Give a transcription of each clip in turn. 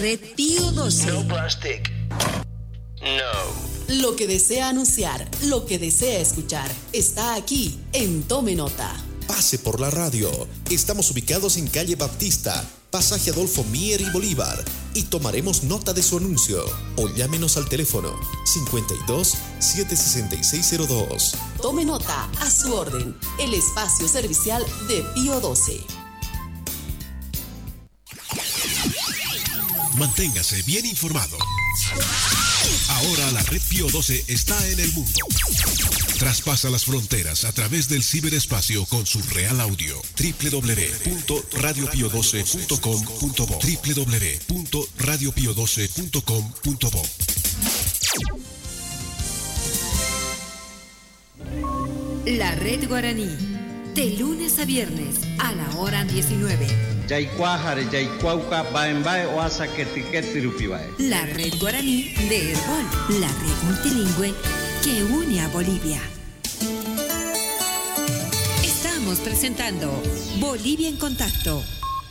Red Pío 12. No plastic. No. Lo que desea anunciar, lo que desea escuchar, está aquí en Tome Nota. Pase por la radio. Estamos ubicados en calle Baptista, pasaje Adolfo Mier y Bolívar, y tomaremos nota de su anuncio. O llámenos al teléfono 52 76602. Tome Nota, a su orden, el espacio servicial de Pío 12. Manténgase bien informado. Ahora la Red Pío 12 está en el mundo. Traspasa las fronteras a través del ciberespacio con su real audio. www.radiopio12.com.bo www.radiopio12.com.bo. La Red Guaraní, de lunes a viernes a la hora 19. La Red Guaraní de Herbol, la red multilingüe que une a Bolivia. Estamos presentando Bolivia en Contacto.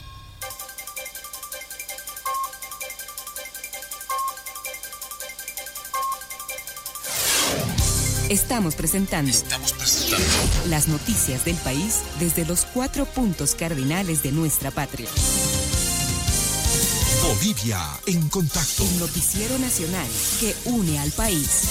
Estamos presentando las noticias del país desde los 4 puntos cardinales de nuestra patria. Bolivia en Contacto. El noticiero nacional que une al país.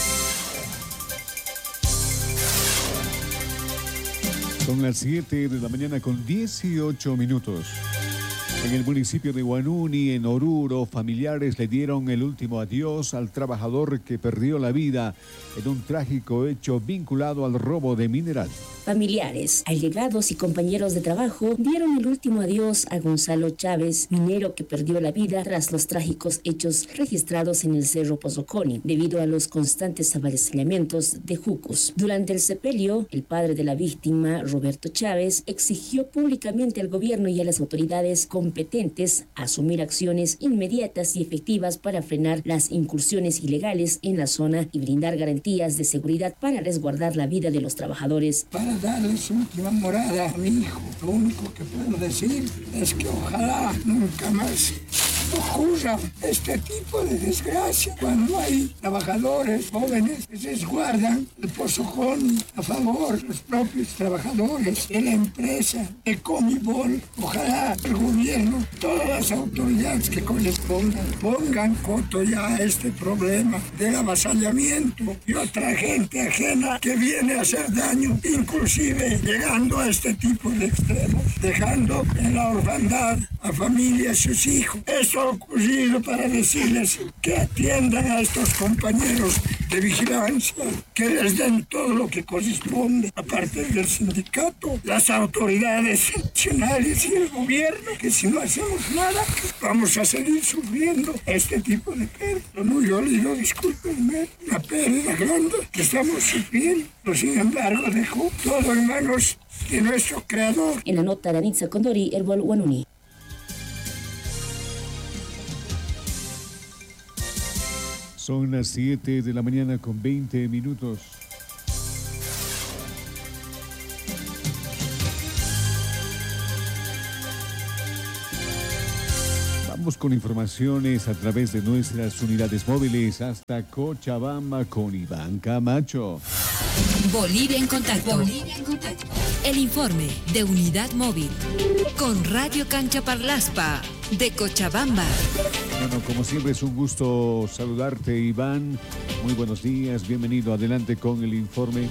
Son las 7 de la mañana con 18 minutos. En el municipio de Huanuni, en Oruro, familiares le dieron el último adiós al trabajador que perdió la vida en un trágico hecho vinculado al robo de mineral. Familiares, allegados y compañeros de trabajo dieron el último adiós a Gonzalo Chávez, minero que perdió la vida tras los trágicos hechos registrados en el Cerro Pozoconi, debido a los constantes avasallamientos de jucos. Durante el sepelio, el padre de la víctima, Roberto Chávez, exigió públicamente al gobierno y a las autoridades competentes asumir acciones inmediatas y efectivas para frenar las incursiones ilegales en la zona y brindar garantías de seguridad para resguardar la vida de los trabajadores. Para darle su última morada a mi hijo, lo único que puedo decir es que ojalá nunca más ocurra este tipo de desgracia cuando hay trabajadores jóvenes que resguardan el Pozoconi a favor de los propios trabajadores de la empresa de Comibol. Ojalá el gobierno, todas las autoridades que correspondan, pongan coto ya a este problema del avasallamiento y otra gente ajena que viene a hacer daño, inclusive llegando a este tipo de extremos, dejando en la orfandad a familias y sus hijos. Esto ha ocurrido para decirles que atiendan a estos compañeros de vigilancia, que les den todo lo que corresponde, aparte del sindicato, las autoridades nacionales y el gobierno, que si no hacemos nada, vamos a seguir sufriendo este tipo de pérdida. No, yo le digo, discúlpenme, una pérdida grande que estamos sufriendo, pero sin embargo dejó todo en manos de nuestro creador. En la nota de Anitza Condori, Herbol Huanuni. Son las 7 de la mañana con 20 minutos. Vamos con informaciones a través de nuestras unidades móviles hasta Cochabamba con Iván Camacho. Bolivia en Contacto. Bolivia en Contacto. El informe de Unidad Móvil con Radio Cancha Parlaspa de Cochabamba. Bueno, como siempre es un gusto saludarte, Iván. Muy buenos días, bienvenido. Adelante con el informe.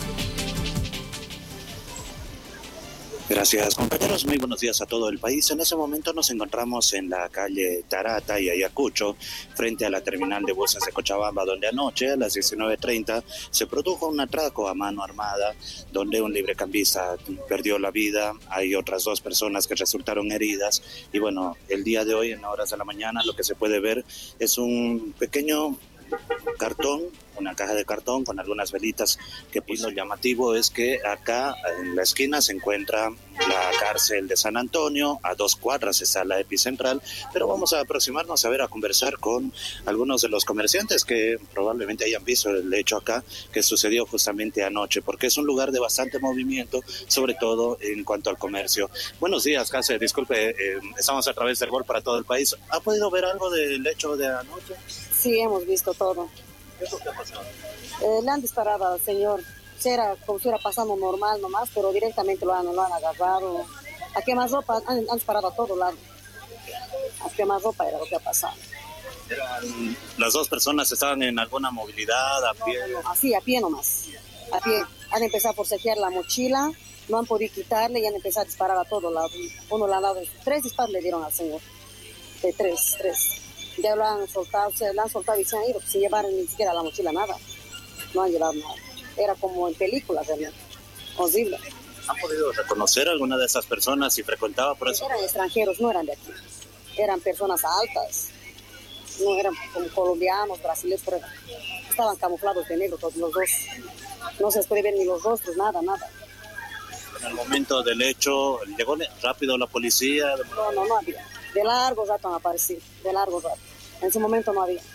Gracias, compañeros. Muy buenos días a todo el país. En ese momento nos encontramos en la calle Tarata y Ayacucho, frente a la terminal de buses de Cochabamba, donde anoche a las 19:30 se produjo un atraco a mano armada, donde un librecambista perdió la vida. Hay otras 2 personas que resultaron heridas. Y bueno, el día de hoy, en horas de la mañana, lo que se puede ver es un pequeño cartón una caja de cartón con algunas velitas, que pues lo llamativo es que acá en la esquina se encuentra la cárcel de San Antonio, a 2 cuadras está la epicentral, pero vamos a aproximarnos a conversar con algunos de los comerciantes que probablemente hayan visto el hecho acá que sucedió justamente anoche, porque es un lugar de bastante movimiento, sobre todo en cuanto al comercio. Buenos días, Case, disculpe, estamos a través del Gol para todo el país. ¿Ha podido ver algo del hecho de anoche? Sí, hemos visto todo. ¿Qué es lo que ha pasado? Le han disparado al señor. Era como si era pasando normal nomás, pero directamente lo han agarrado. A quemarropa han disparado a todo lado. A quemarropa era lo que ha pasado. ¿Las dos personas estaban en alguna movilidad, a pie? No, así, a pie nomás. A pie. Han empezado a forcejear la mochila, no han podido quitarle y han empezado a disparar a todo lado. Uno al lado, 3 disparos le dieron al señor. De 3. Ya lo han soltado, y se han ido, sin llevar ni siquiera la mochila, nada. No han llevado nada. Era como en películas, realmente. Horrible. ¿Han podido reconocer a alguna de esas personas si frecuentaba por eso? Eran extranjeros, no eran de aquí. Eran personas altas. No eran como colombianos, brasileños, pero estaban camuflados de negro todos los dos. No se les puede ver ni los rostros, nada. En el momento del hecho, ¿llegó rápido la policía? No había. De largo rato han aparecido, de largo rato. En ese momento no había.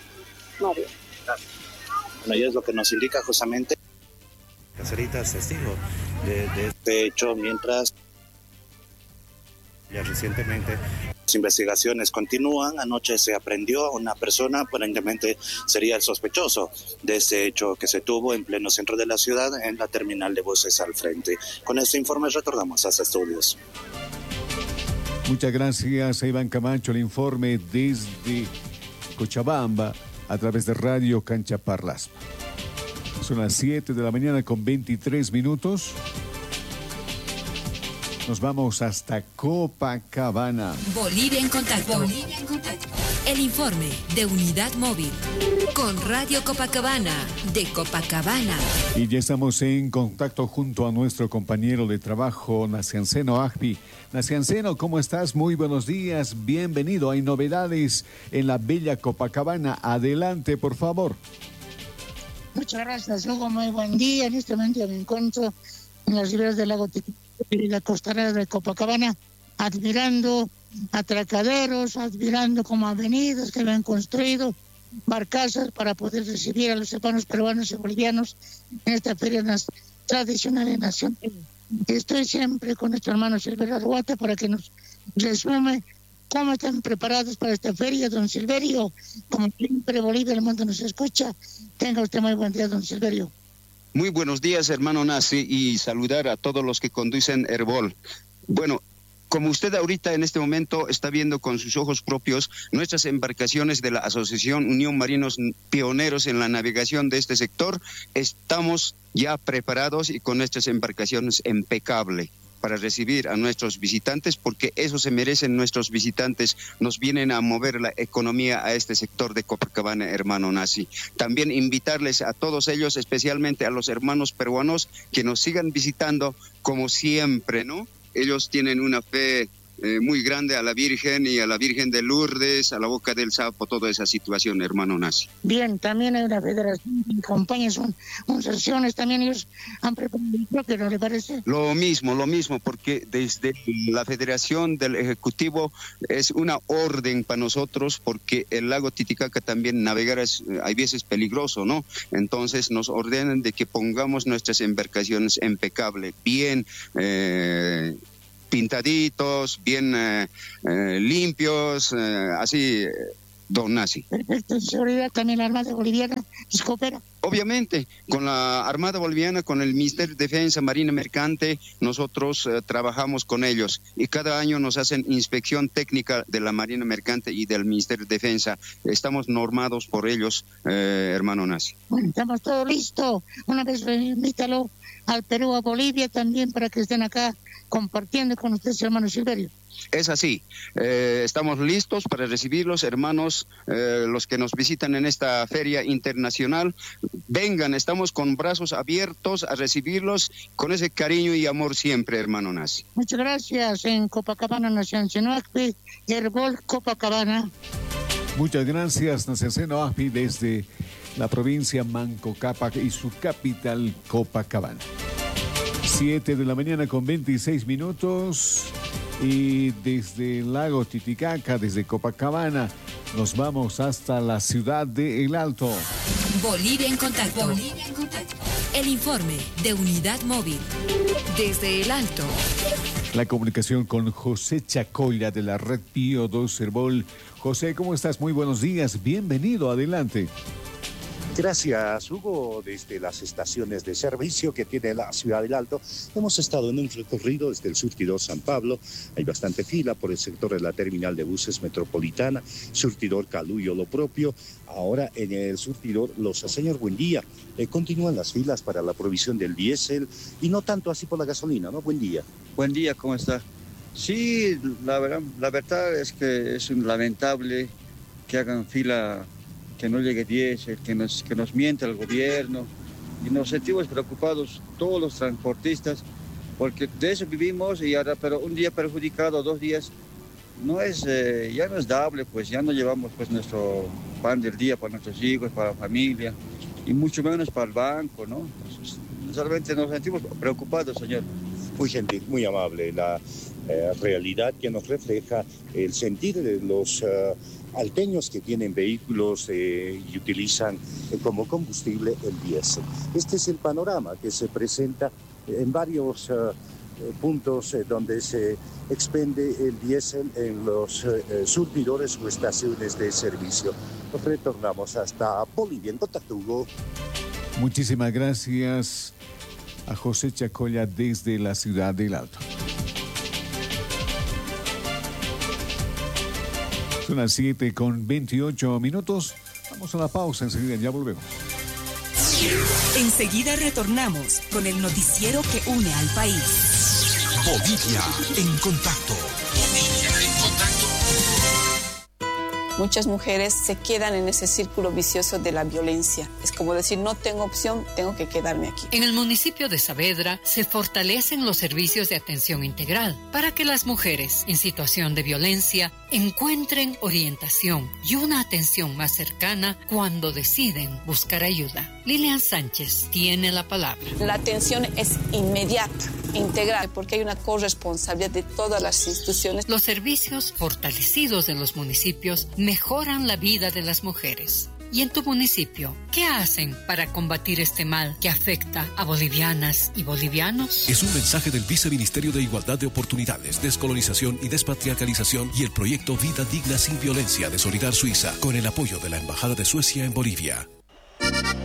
Bueno, y es lo que nos indica justamente Caseritas, testigo de este hecho, mientras ya recientemente las investigaciones continúan. Anoche se aprehendió a una persona, aparentemente sería el sospechoso de este hecho que se tuvo en pleno centro de la ciudad, en la terminal de buses al frente. Con este informe retornamos a los estudios. Muchas gracias a Iván Camacho, el informe desde Cochabamba a través de Radio Cancha Parlaspa. Son las 7 de la mañana con 23 minutos. Nos vamos hasta Copacabana. Bolivia en contacto. El informe de Unidad Móvil con Radio Copacabana de Copacabana. Y ya estamos en contacto junto a nuestro compañero de trabajo, Nacianceno Agpi. Nacianceno, ¿cómo estás? Muy buenos días, bienvenido. Hay novedades en la bella Copacabana. Adelante, por favor. Muchas gracias, Hugo. Muy buen día. En este momento me encuentro en las riberas del lago Titicaca y la costanera de Copacabana, admirando atracaderos, admirando como avenidas que lo han construido, barcazas para poder recibir a los hermanos peruanos y bolivianos en esta feria tradicional y nacional. Estoy siempre con nuestro hermano Silverio Arruata para que nos resume cómo están preparados para esta feria, don Silverio. Como siempre, Bolivia, el mundo nos escucha. Tenga usted muy buen día, don Silverio. Muy buenos días, hermano Nasi, y saludar a todos los que conducen Herbol. Bueno, como usted ahorita en este momento está viendo con sus ojos propios, nuestras embarcaciones de la Asociación Unión Marinos Pioneros en la navegación de este sector, estamos ya preparados y con nuestras embarcaciones impecables para recibir a nuestros visitantes, porque eso se merecen nuestros visitantes. Nos vienen a mover la economía a este sector de Copacabana, hermano Nasi. También invitarles a todos ellos, especialmente a los hermanos peruanos, que nos sigan visitando como siempre, ¿no? Ellos tienen una fe muy grande a la Virgen y a la Virgen de Lourdes, a la Boca del Sapo, toda esa situación, hermano Nasi. Bien, también hay una federación que acompaña, son sesiones, también ellos han preparado, ¿qué no le parece? Lo mismo, porque desde la Federación del Ejecutivo es una orden para nosotros, porque el lago Titicaca también navegar es, hay veces peligroso, ¿no? Entonces nos ordenan de que pongamos nuestras embarcaciones impecables, bien pintaditos, bien limpios, así, don Nasi. Perfecto, seguridad también la Armada Boliviana les coopera. Obviamente, con la Armada Boliviana, con el Ministerio de Defensa, Marina Mercante, nosotros trabajamos con ellos y cada año nos hacen inspección técnica de la Marina Mercante y del Ministerio de Defensa. Estamos normados por ellos, hermano Nasi. Bueno, estamos todos listos. Una vez invítalo al Perú, a Bolivia también, para que estén acá compartiendo con ustedes, hermano Silverio. Es así, estamos listos para recibirlos, hermanos, los que nos visitan en esta feria internacional. Vengan, estamos con brazos abiertos a recibirlos con ese cariño y amor siempre, hermano Nasi. Muchas gracias. En Copacabana, Nacianceno Agpi, Herbol Copacabana. Muchas gracias, Nacianceno Agpi, desde la provincia Manco Cápac y su capital Copacabana. 7 de la mañana con 26 minutos y desde el lago Titicaca, desde Copacabana, nos vamos hasta la ciudad de El Alto. Bolivia en contacto. Bolivia en contacto. El informe de Unidad Móvil desde El Alto. La comunicación con José Chacoya de la red Pío 2 Herbol. José, ¿cómo estás? Muy buenos días. Bienvenido. Adelante. Gracias, Hugo. Desde las estaciones de servicio que tiene la ciudad del Alto, hemos estado en un recorrido desde el surtidor San Pablo. Hay bastante fila por el sector de la terminal de buses metropolitana, surtidor Caluyo lo propio. Ahora en el surtidor Los Señor Buendía. Continúan las filas para la provisión del diésel y no tanto así por la gasolina, ¿no? Buen día. Buen día, ¿cómo está? Sí, la verdad es que es lamentable que hagan fila, que no llegue diésel, que nos mienta el gobierno, y nos sentimos preocupados todos los transportistas, porque de eso vivimos, y ahora, pero un día perjudicado, 2 días, ya no es dable, pues ya no llevamos pues nuestro pan del día para nuestros hijos, para la familia, y mucho menos para el banco, ¿no? Entonces, realmente nos sentimos preocupados, señor. Muy gentil, muy amable, la realidad que nos refleja el sentir de los alteños que tienen vehículos y utilizan como combustible el diésel. Este es el panorama que se presenta en varios puntos donde se expende el diésel en los surtidores o estaciones de servicio. Nos retornamos hasta Bolivia en contacto, Hugo. Muchísimas gracias a José Chacoya desde la ciudad del Alto. Son las 7 con 28 minutos. Vamos a la pausa, enseguida ya volvemos. Enseguida retornamos con el noticiero que une al país. Bolivia en contacto. Bolivia en contacto. Muchas mujeres se quedan en ese círculo vicioso de la violencia. Es como decir, no tengo opción, tengo que quedarme aquí. En el municipio de Saavedra se fortalecen los servicios de atención integral para que las mujeres en situación de violencia encuentren orientación y una atención más cercana cuando deciden buscar ayuda. Lilian Sánchez tiene la palabra. La atención es inmediata, integral, porque hay una corresponsabilidad de todas las instituciones. Los servicios fortalecidos en los municipios mejoran la vida de las mujeres. ¿Y en tu municipio qué hacen para combatir este mal que afecta a bolivianas y bolivianos? Es un mensaje del Viceministerio de Igualdad de Oportunidades, Descolonización y Despatriarcalización y el proyecto Vida Digna Sin Violencia de Solidar Suiza, con el apoyo de la Embajada de Suecia en Bolivia.